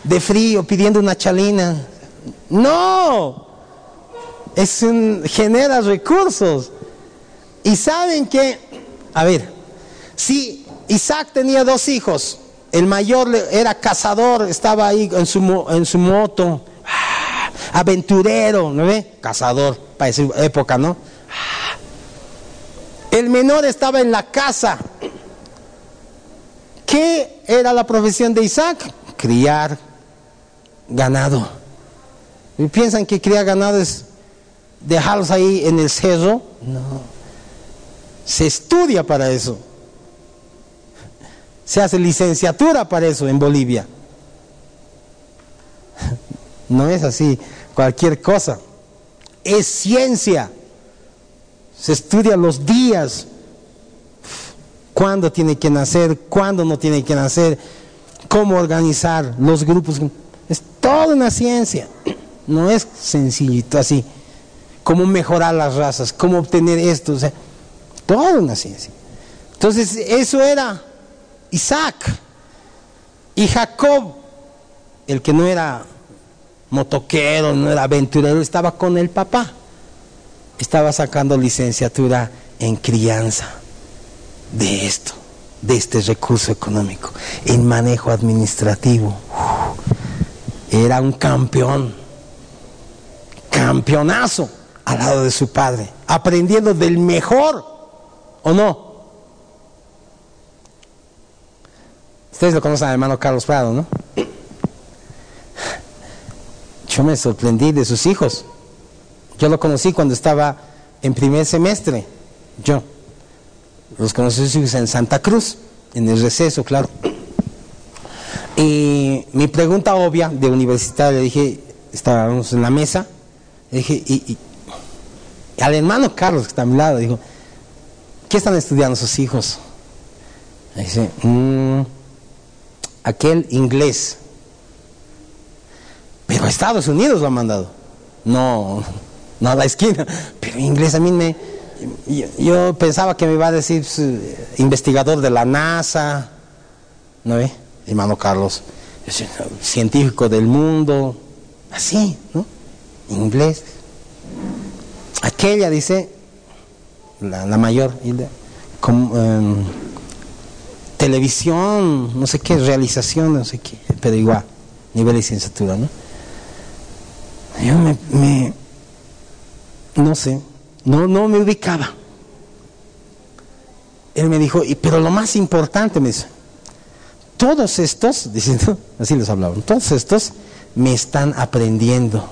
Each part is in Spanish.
de frío pidiendo una chalina. No, genera recursos. Y saben que, a ver, si Isaac tenía 2 hijos, el mayor era cazador, estaba ahí en su moto, aventurero, ¿no ve? Cazador, para esa época, ¿no? El menor estaba en la casa. ¿Qué era la profesión de Isaac? Criar ganado. ¿Y piensan que criar ganado es dejarlos ahí en el cerro? No. Se estudia para eso. Se hace licenciatura para eso en Bolivia. No es así cualquier cosa. Es ciencia. Se estudia los días. Cuándo tiene que nacer, cuándo no tiene que nacer, cómo organizar los grupos. Es toda una ciencia. No es sencillito así. Cómo mejorar las razas, cómo obtener esto. O sea, toda una ciencia. Entonces, eso era Isaac. Y Jacob, el que no era motoquero, no era aventurero, estaba con el papá. Estaba sacando licenciatura en crianza de esto, de este recurso económico, en manejo administrativo. Era un campeonazo al lado de su padre, aprendiendo del mejor, ¿o no? Ustedes lo conocen al hermano Carlos Prado, ¿no? Yo me sorprendí de sus hijos. Yo lo conocí cuando estaba en primer semestre. Yo los conocí en Santa Cruz, en el receso, claro. Y mi pregunta obvia de universitario, le dije, estábamos en la mesa, le dije, y al hermano Carlos que está a mi lado, dijo, ¿qué están estudiando sus hijos? Le dice, aquel inglés. Pero a Estados Unidos lo han mandado. No a la esquina. Pero inglés a mí yo pensaba que me iba a decir investigador de la NASA, ¿no ve? Hermano Carlos, científico del mundo, así, ¿no? Inglés. Aquella dice, la mayor, televisión, no sé qué, realización, no sé qué, pero igual, nivel de licenciatura, ¿no? Yo no sé, no me ubicaba. Él me dijo, pero lo más importante, me dice, todos estos, diciendo, así les hablaban, todos estos me están aprendiendo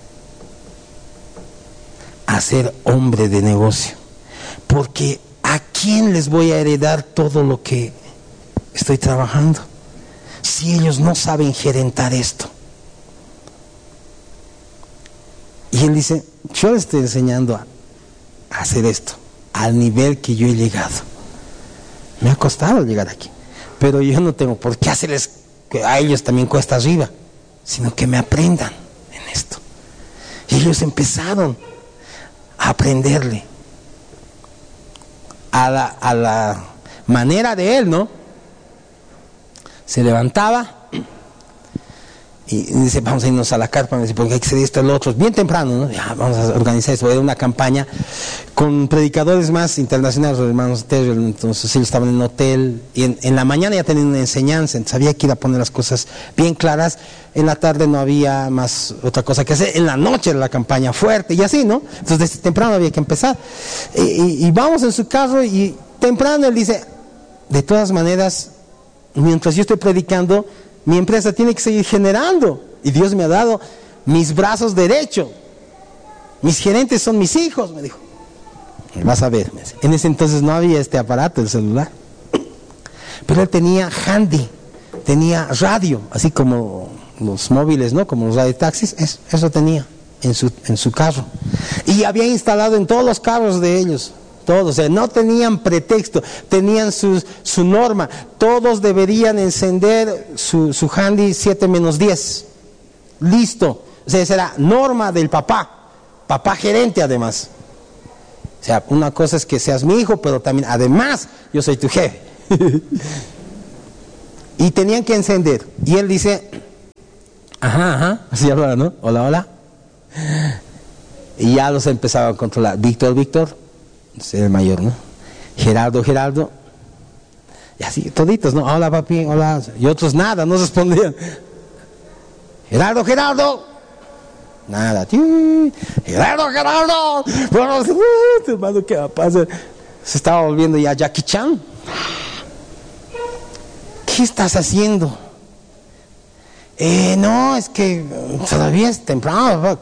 a ser hombre de negocio, porque ¿a quién les voy a heredar todo lo que estoy trabajando si ellos no saben gerentar esto? Y él dice, yo les estoy enseñando a hacer esto al nivel que yo he llegado. Me ha costado llegar aquí, pero yo no tengo por qué hacerles que a ellos también cuesta arriba, sino que me aprendan en esto. Y ellos empezaron a aprenderle a la manera de él, ¿no? Se levantaba y dice, vamos a irnos a la carpa, porque hay que hacer esto, el otro, bien temprano, ¿no? Ya, vamos a organizar esto, era una campaña con predicadores más internacionales, los hermanos Terrell. Entonces ellos estaban en un hotel y en la mañana ya tenían una enseñanza, entonces había que ir a poner las cosas bien claras. En la tarde no había más otra cosa que hacer, en la noche era la campaña fuerte y así, ¿no? Entonces desde temprano había que empezar y vamos en su carro y temprano él dice, de todas maneras, mientras yo estoy predicando, mi empresa tiene que seguir generando. Y Dios me ha dado mis brazos derechos. Mis gerentes son mis hijos, me dijo. Vas a ver. En ese entonces no había este aparato, el celular. Pero él tenía handy, tenía radio, así como los móviles, ¿no? Como los radiotaxis, eso tenía en su carro. Y había instalado en todos los carros de ellos. Todos, o sea, no tenían pretexto, tenían su norma. Todos deberían encender su handy 7-10. Listo. O sea, esa era norma del papá gerente además. O sea, una cosa es que seas mi hijo, pero también, además, yo soy tu jefe. Y tenían que encender. Y él dice, Ajá, así hablaba, ¿no? Hola, hola. Y ya los empezaba a controlar. Víctor, ese es el mayor, ¿no? Gerardo. Y así, toditos, ¿no? Hola, papi, hola. Y otros nada, no respondían. Gerardo. Nada. Gerardo. Bueno, hermano, ¿qué va a pasar? Se estaba volviendo ya Jackie Chan. ¿Qué estás haciendo? No, es que todavía es temprano, papá.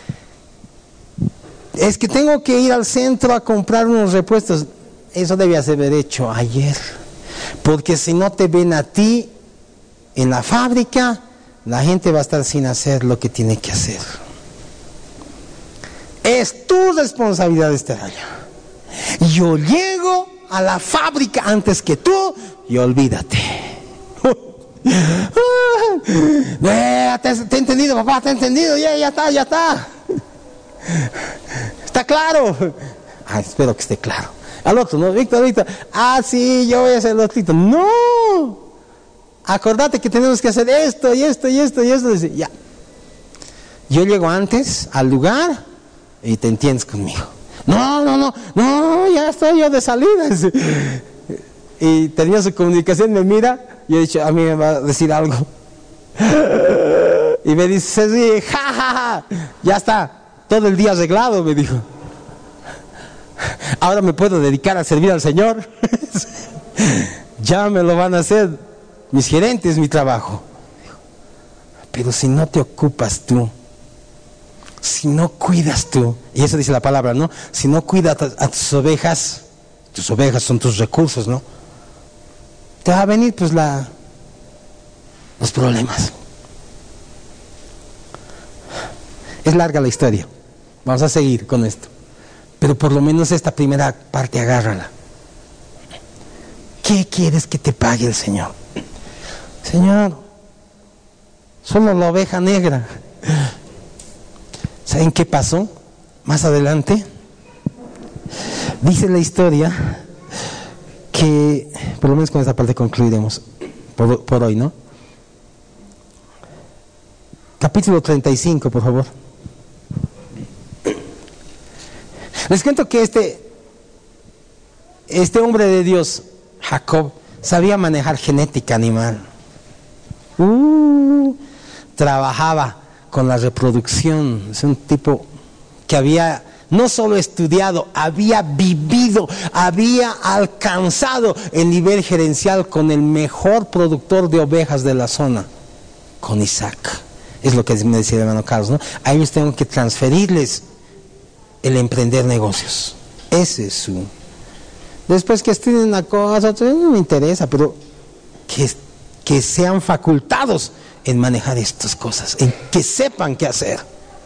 Es que tengo que ir al centro a comprar unos repuestos. Eso debías haber hecho ayer. Porque si no te ven a ti en la fábrica, la gente va a estar sin hacer lo que tiene que hacer. Es tu responsabilidad estar allá. Yo llego a la fábrica antes que tú y olvídate. Te he entendido, papá, te he entendido, ya está. ¿Está claro? Espero que esté claro. Al otro, ¿no? Víctor. Sí, yo voy a hacer el otro. No. Acordate que tenemos que hacer esto. Dice, ya. Yo llego antes al lugar y te entiendes conmigo. No, ya estoy yo de salida. Y tenía su comunicación, me mira y he dicho, a mí me va a decir algo. Y me dice, sí, ja, ya está, todo el día arreglado, me dijo. Ahora me puedo dedicar a servir al Señor. Ya me lo van a hacer mis gerentes, mi trabajo. Pero si no te ocupas tú, si no cuidas tú, y eso dice la palabra, ¿no? Si no cuidas a tus ovejas son tus recursos, ¿no? Te va a venir pues los problemas. Es larga la historia. Vamos a seguir con esto. Pero por lo menos esta primera parte agárrala. ¿Qué quieres que te pague el Señor? Señor, solo la oveja negra. ¿Saben qué pasó? Más adelante dice la historia que, por lo menos con esta parte concluiremos por hoy, ¿no? Capítulo 35, por favor. Les cuento que este hombre de Dios, Jacob, sabía manejar genética animal. Trabajaba con la reproducción. Es un tipo que había no solo estudiado, había vivido, había alcanzado el nivel gerencial con el mejor productor de ovejas de la zona, con Isaac. Es lo que me decía el hermano Carlos, ¿no? A ellos tengo que transferirles el emprender negocios. Ese es su... Después que estudien una cosa, no me interesa, pero que sean facultados en manejar estas cosas, en que sepan qué hacer.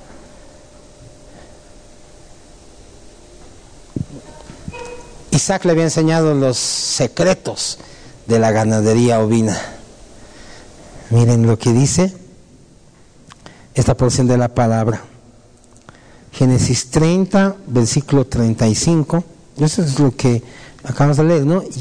Isaac le había enseñado los secretos de la ganadería ovina. Miren lo que dice esta porción de la palabra. Génesis 30, versículo 35. Eso es lo que acabamos de leer, ¿no?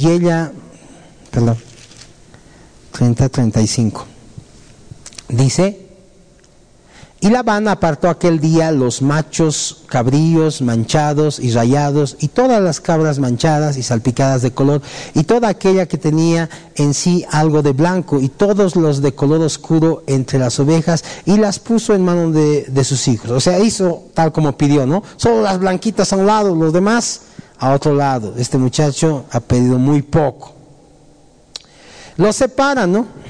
35. Dice: y Labán apartó aquel día los machos cabríos manchados y rayados, y todas las cabras manchadas y salpicadas de color, y toda aquella que tenía en sí algo de blanco, y todos los de color oscuro entre las ovejas, y las puso en manos de sus hijos. O sea, hizo tal como pidió, ¿no? Solo las blanquitas a un lado, los demás a otro lado. Este muchacho ha pedido muy poco. Los separan, ¿no?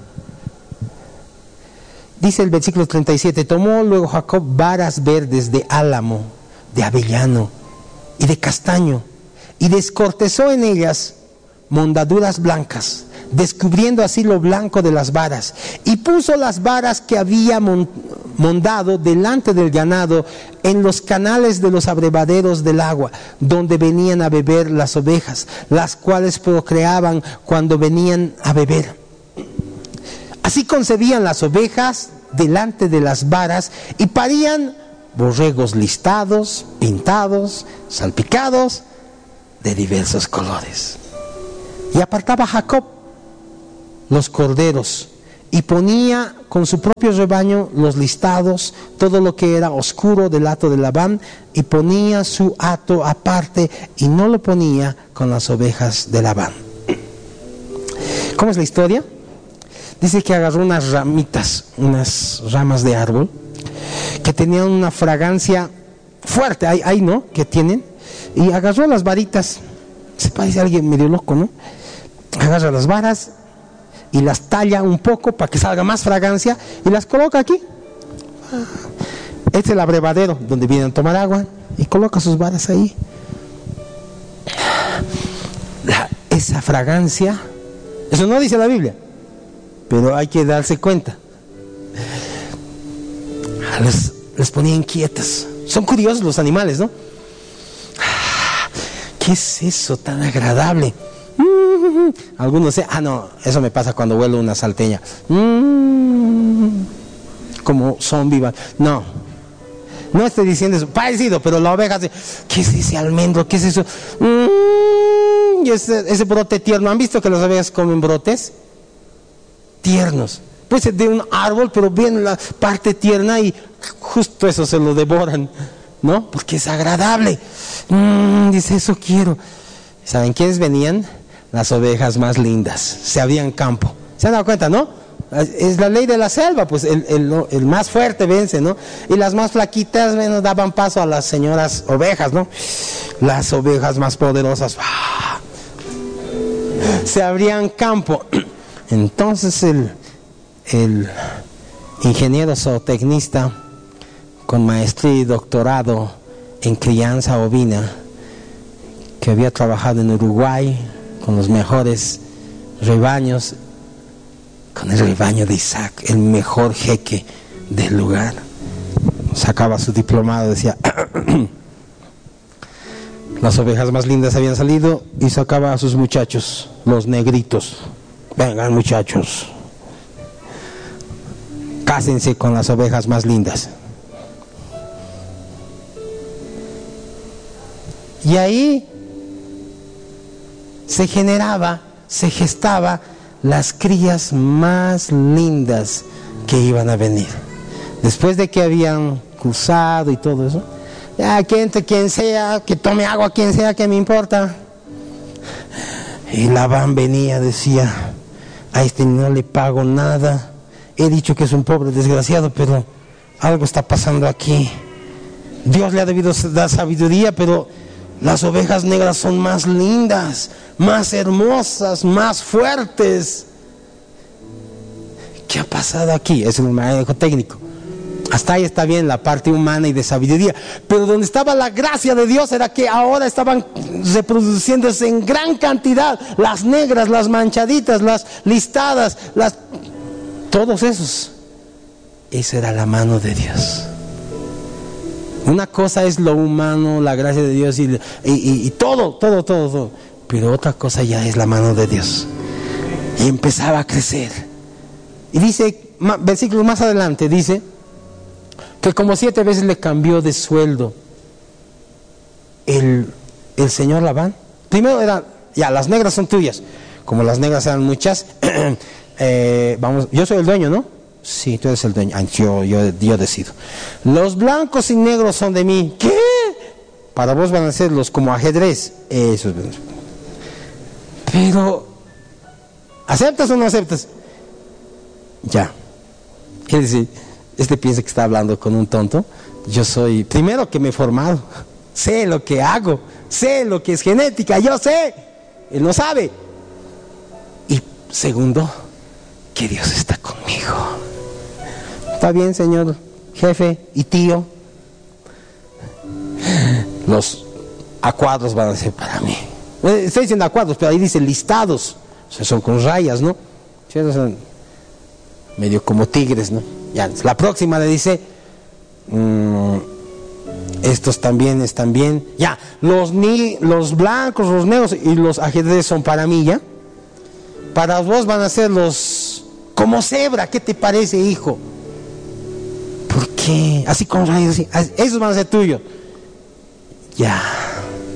Dice el versículo 37, tomó luego Jacob varas verdes de álamo, de avellano y de castaño, y descortezó en ellas mondaduras blancas, descubriendo así lo blanco de las varas, y puso las varas que había mondado delante del ganado en los canales de los abrevaderos del agua, donde venían a beber las ovejas, las cuales procreaban cuando venían a beber. Así concebían las ovejas delante de las varas y parían borregos listados, pintados, salpicados de diversos colores. Y apartaba Jacob los corderos y ponía con su propio rebaño los listados, todo lo que era oscuro del hato de Labán, y ponía su hato aparte y no lo ponía con las ovejas de Labán. ¿Cómo es la historia? Dice que agarró unas ramitas, unas ramas de árbol que tenían una fragancia fuerte, ahí ¿no? Que tienen, y agarró las varitas. Se parece a alguien medio loco, ¿no? Agarra las varas y las talla un poco para que salga más fragancia y las coloca aquí. Este es el abrevadero donde vienen a tomar agua y coloca sus varas ahí. Esa fragancia, eso no dice la Biblia, pero hay que darse cuenta. Les ponía inquietas. Son curiosos los animales, ¿no? ¿Qué es eso tan agradable? Algunos dicen, no, eso me pasa cuando huelo una salteña. Como zombie. No estoy diciendo eso, parecido, pero la oveja dice, ¿qué es ese almendro? ¿Qué es eso? Y ese brote tierno. ¿Han visto que las ovejas comen brotes? Tiernos. Puede ser de un árbol, pero bien la parte tierna y justo eso se lo devoran, ¿no? Porque es agradable. Dice, eso quiero. ¿Saben quiénes venían? Las ovejas más lindas. Se habían campo. ¿Se han dado cuenta, no? Es la ley de la selva, pues el más fuerte vence, ¿no? Y las más flaquitas, bueno, daban paso a las señoras ovejas, ¿no? Las ovejas más poderosas. Se abrían campo. Entonces el ingeniero zootecnista con maestría y doctorado en crianza ovina, que había trabajado en Uruguay con los mejores rebaños, con el rebaño de Isaac, el mejor jeque del lugar, sacaba su diplomado, decía las ovejas más lindas habían salido y sacaba a sus muchachos, los negritos. Vengan muchachos, cásense con las ovejas más lindas. Y ahí se gestaba las crías más lindas que iban a venir. Después de que habían cruzado y todo eso, ya que entre quien sea, que tome agua quien sea, que me importa. Y Labán venía, decía, a este no le pago nada, he dicho que es un pobre desgraciado, pero algo está pasando aquí. Dios le ha debido dar sabiduría, pero las ovejas negras son más lindas, más hermosas, más fuertes. ¿Qué ha pasado aquí? Es un manejo técnico. Hasta ahí está bien la parte humana y de sabiduría, pero donde estaba la gracia de Dios era que ahora estaban reproduciéndose en gran cantidad las negras, las manchaditas, las listadas, todos esos. Esa era la mano de Dios. Una cosa es lo humano, la gracia de Dios y todo, pero otra cosa ya es la mano de Dios. Y empezaba a crecer. Y dice, versículos más adelante, dice que como 7 veces le cambió de sueldo el señor Labán. Primero era, ya, las negras son tuyas. Como las negras eran muchas, yo soy el dueño, ¿no? Sí, tú eres el dueño. Yo decido. Los blancos y negros son de mí. ¿Qué? Para vos van a ser los como ajedrez. Eso es. Pero, ¿aceptas o no aceptas? Ya. Es decir, piensa que está hablando con un tonto. Yo soy, primero que me he formado, sé lo que hago, sé lo que es genética, yo sé. Él no sabe. Y segundo, que Dios está conmigo. Está bien, señor jefe y tío. Los A4 van a ser para mí. Estoy diciendo A4, pero ahí dice listados. O sea, son con rayas, ¿no? Son medio como tigres, ¿no? Ya, la próxima le dice, estos también están bien. Ya, los blancos, los negros y los ajedrez son para mí, ¿ya? Para vos van a ser los como cebra. ¿Qué te parece, hijo? ¿Por qué? Así como rayos, así. Esos van a ser tuyos. Ya,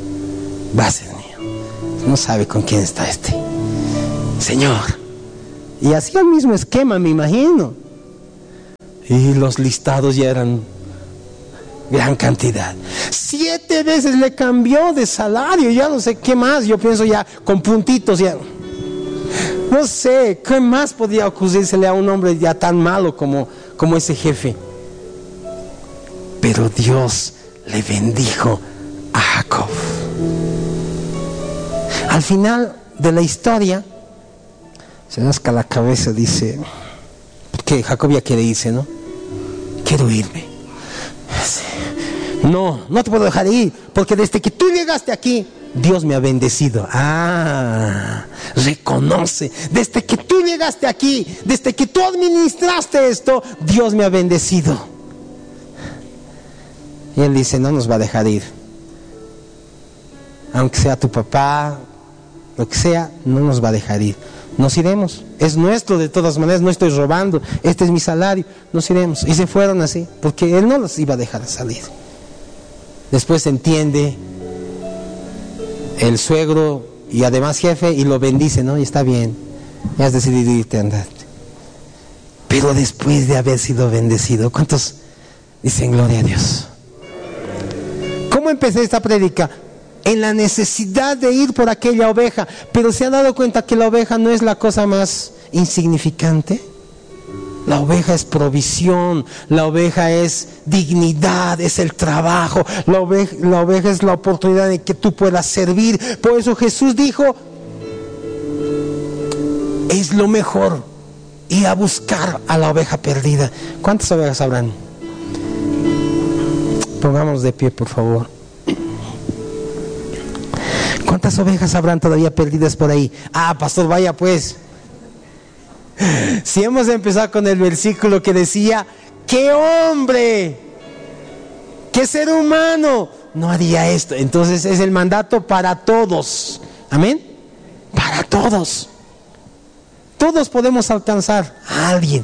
va a ser mío. No sabe con quién está este. Señor, Y hacía el mismo esquema, me imagino. Y los listados ya eran gran cantidad. 7 veces le cambió de salario, ya no sé qué más. Yo pienso ya con puntitos, ya no sé qué más podía ocurrírsele a un hombre ya tan malo como ese jefe. Pero Dios le bendijo a Jacob. Al final de la historia se rasca la cabeza, dice, porque Jacob ya quiere irse, ¿no? Quiero irme. No te puedo dejar ir, porque desde que tú llegaste aquí, Dios me ha bendecido. Reconoce, desde que tú llegaste aquí, desde que tú administraste esto, Dios me ha bendecido. Y él dice, no nos va a dejar ir. Aunque sea tu papá, lo que sea, no nos va a dejar ir. Nos iremos, es nuestro de todas maneras, no estoy robando, este es mi salario, nos iremos. Y se fueron así, porque él no los iba a dejar salir. Después entiende el suegro y además jefe y lo bendice, ¿no? Y está bien, ya has decidido irte, andarte. Pero después de haber sido bendecido, ¿cuántos dicen gloria a Dios? ¿Cómo empecé esta prédica? En la necesidad de ir por aquella oveja, pero ¿se han dado cuenta que la oveja no es la cosa más insignificante? La oveja es provisión, la oveja es dignidad, es el trabajo, la oveja es la oportunidad de que tú puedas servir. Por eso Jesús dijo, es lo mejor ir a buscar a la oveja perdida. ¿Cuántas ovejas habrán? Pongámonos de pie, por favor. ¿Cuántas ovejas habrán todavía perdidas por ahí? Pastor, vaya pues. Si hemos empezado con el versículo que decía, ¿qué hombre, qué ser humano no haría esto? Entonces es el mandato para todos. Amén. Para todos. Todos podemos alcanzar a alguien.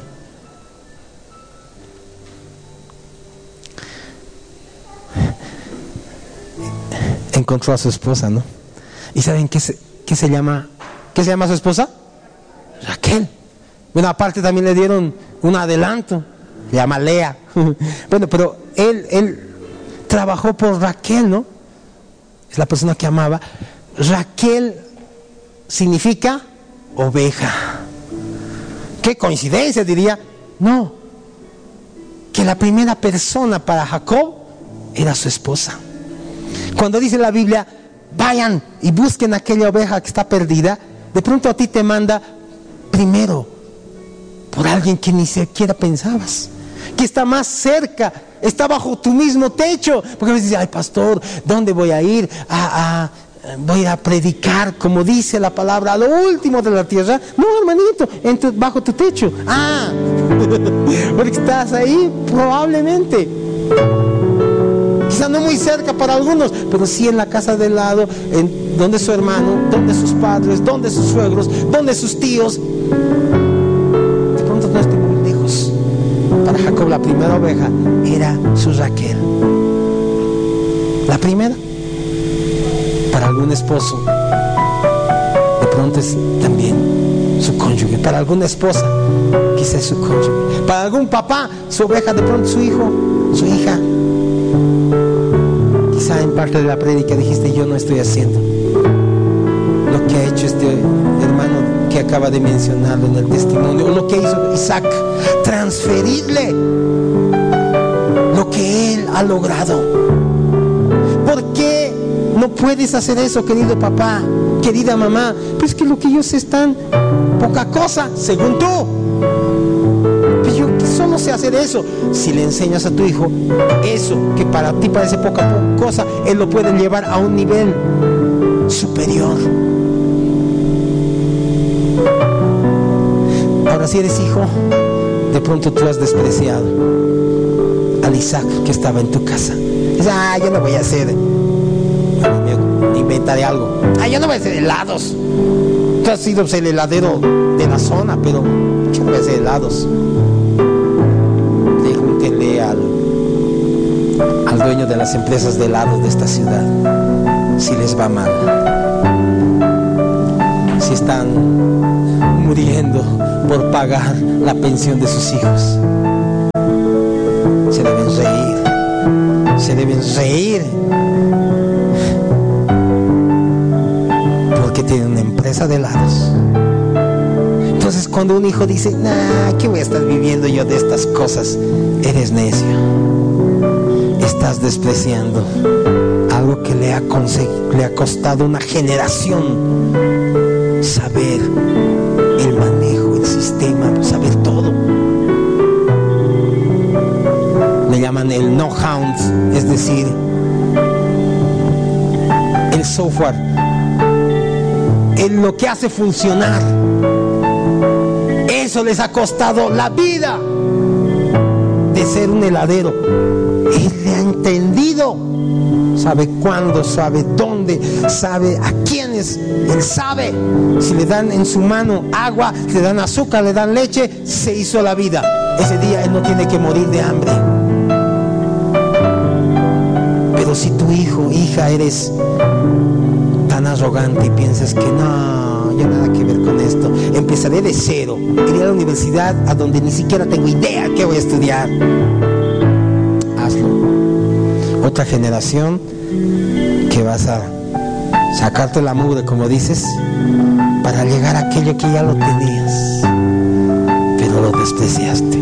Encontró a su esposa, ¿no? ¿Y saben qué se llama su esposa? Raquel. Bueno, aparte también le dieron un adelanto, se llama Lea. Bueno, pero él trabajó por Raquel, ¿no? Es la persona que amaba. Raquel significa oveja. ¿Qué coincidencia, diría? No, que la primera persona para Jacob era su esposa. Cuando dice la Biblia, vayan y busquen aquella oveja que está perdida, de pronto a ti te manda primero por alguien que ni siquiera pensabas, que está más cerca, está bajo tu mismo techo. Porque a veces dices, ay pastor, ¿dónde voy a ir? Voy a predicar, como dice la palabra, a lo último de la tierra. No, hermanito, bajo tu techo. Porque estás ahí probablemente. Quizá no muy cerca para algunos, pero sí en la casa del lado, en donde su hermano, donde sus padres, donde sus suegros, donde sus tíos. De pronto no estoy muy lejos. Para Jacob la primera oveja era su Raquel. La primera. Para algún esposo, de pronto es también su cónyuge. Para alguna esposa, quizás es su cónyuge. Para algún papá, su oveja, de pronto su hijo, su hija. Quizá en parte de la prédica dijiste, yo no estoy haciendo lo que ha hecho este hermano que acaba de mencionarlo en el testimonio, o lo que hizo Isaac, transferirle lo que él ha logrado. ¿Por qué no puedes hacer eso, querido papá, querida mamá? Pues que lo que ellos es tan poca cosa, según tú. Pues yo solo sé hacer eso. Si le enseñas a tu hijo eso que para ti parece poca cosa, él lo puede llevar a un nivel superior. Ahora, si eres hijo, de pronto tú has despreciado al Isaac que estaba en tu casa. Dices, yo no voy a hacer, inventaré algo. Yo no voy a hacer helados. Tú has sido el heladero de la zona, pero yo no voy a hacer helados. Pregúntenle al dueño de las empresas de helados de esta ciudad si les va mal, si están muriendo por pagar la pensión de sus hijos. Se deben reír, se deben reír, porque tienen una empresa de helados. Entonces cuando un hijo dice, nah, ¿qué voy a estar viviendo yo de estas cosas? Eres necio. Estás despreciando algo que le ha costado una generación saber el manejo, el sistema, saber todo. Le llaman el know-how, es decir, el software, lo que hace funcionar. Eso les ha costado la vida de ser un heladero. Él le ha entendido, sabe cuándo, sabe dónde, sabe a quiénes. Él sabe, si le dan en su mano agua, le dan azúcar, le dan leche, se hizo la vida. Ese día él no tiene que morir de hambre. Pero si tu hijo, hija, eres tan arrogante y piensas que no, yo nada que ver con esto, empezaré de cero, iré a la universidad a donde ni siquiera tengo idea qué voy a estudiar. Hazlo. Otra generación que vas a sacarte la mugre, como dices, para llegar a aquello que ya lo tenías, pero lo despreciaste.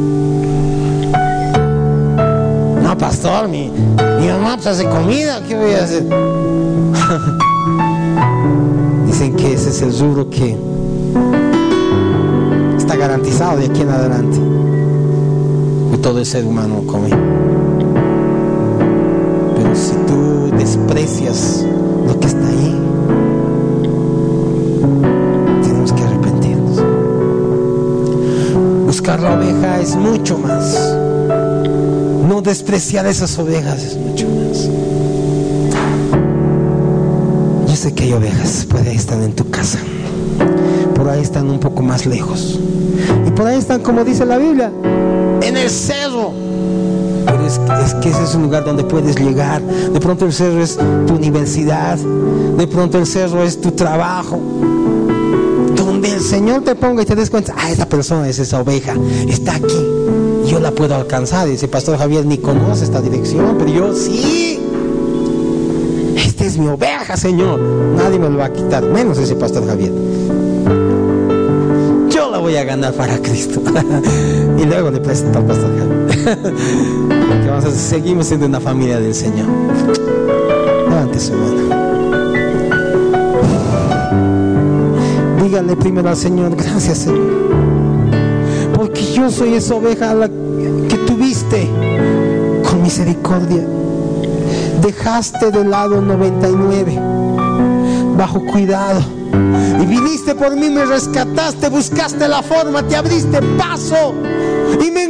No, pastor, mi mamá pues hace comida, ¿qué voy a hacer? Dicen que ese es el rubro que está garantizado de aquí en adelante, que todo el ser humano come. Pero si tú desprecias lo que está ahí, tenemos que arrepentirnos. Buscar la oveja es mucho más. No despreciar esas ovejas es mucho más. Yo sé que hay ovejas, por ahí están en tu casa, por ahí están un poco más lejos, y por ahí están, como dice la Biblia, en el cerro. Pero es que ese es un lugar donde puedes llegar. De pronto el cerro es tu universidad, de pronto el cerro es tu trabajo, donde el Señor te ponga y te des cuenta, esa persona es esa oveja, está aquí, yo la puedo alcanzar. Dice, Pastor Javier, ni conoce esta dirección, pero yo sí. Esta es mi oveja, Señor, nadie me lo va a quitar, menos ese Pastor Javier. Yo la voy a ganar para Cristo. Y luego le presento al Pastor Javier. Que seguimos siendo una familia del Señor. Levante su mano. Dígale primero al Señor, gracias, Señor, porque yo soy esa oveja a la que tuviste con misericordia. Dejaste de lado 99 bajo cuidado y viniste por mí, me rescataste, buscaste la forma, te abriste paso y me